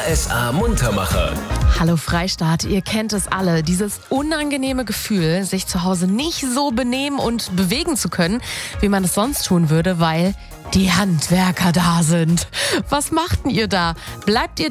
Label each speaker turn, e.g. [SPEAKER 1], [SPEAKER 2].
[SPEAKER 1] RSA Muntermacher.
[SPEAKER 2] Hallo Freistaat, ihr kennt es alle. Dieses unangenehme Gefühl, sich zu Hause nicht so benehmen und bewegen zu können, wie man es sonst tun würde, weil die Handwerker da sind. Was macht denn ihr da? Bleibt ihr